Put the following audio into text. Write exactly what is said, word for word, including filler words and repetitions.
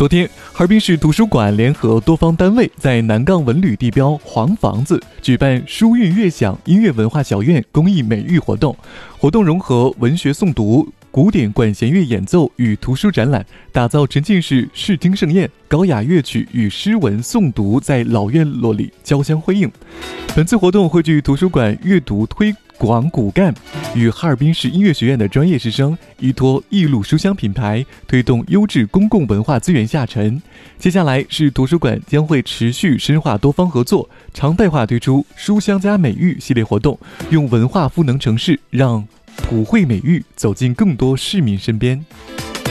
昨天，哈尔滨市图书馆联合多方单位在南岗文旅地标黄房子举办书韵悦享音乐文化小院公益美育活动。活动融合文学诵读、古典管弦乐演奏与图书展览，打造沉浸式视听盛宴，高雅乐曲与诗文诵读在老院落里交相辉映。本次活动汇聚图书馆阅读推广骨干与哈尔滨市音乐学院的专业师生，依托艺路书香品牌，推动优质公共文化资源下沉。接下来是图书馆将会持续深化多方合作，常态化推出书香加美育系列活动，用文化赋能城市，让普惠美育走进更多市民身边。